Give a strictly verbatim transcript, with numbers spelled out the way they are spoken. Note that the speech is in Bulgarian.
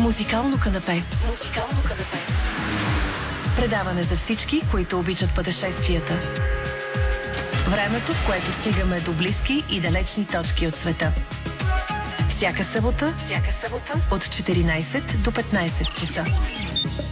Музикално канапе. Музикално канапе. Предаване за всички, които обичат пътешествията. Времето, в което стигаме до близки и далечни точки от света. Всяка събота, всяка събота от четиринайсет до петнайсет часа.